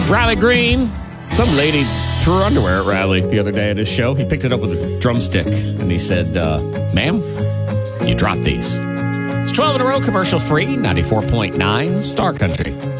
Riley Green. Some lady threw her underwear at Riley the other day at his show. He picked it up with a drumstick, and he said, ma'am, you dropped these. It's 12 in a row, commercial free, 94.9 Star Country.